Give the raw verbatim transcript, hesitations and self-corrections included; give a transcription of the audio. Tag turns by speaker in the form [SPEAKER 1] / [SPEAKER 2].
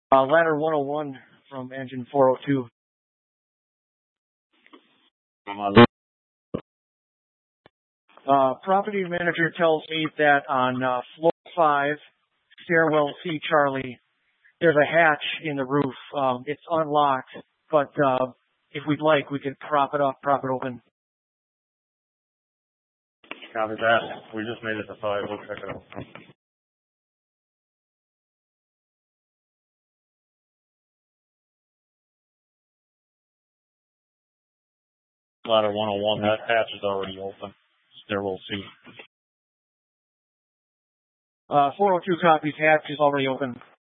[SPEAKER 1] Uh, ladder one oh one from engine four oh two. Uh, property manager tells me that on uh, floor five, stairwell C, Charlie, there's a hatch in the roof. Um, it's unlocked, but uh, if we'd like, we could prop it up, prop it open.
[SPEAKER 2] Copy that. We just made it to five. We'll check it out. Ladder one oh one, that hatch is already open. Stairwell C.
[SPEAKER 1] Uh, four oh two copies, hatch is already open.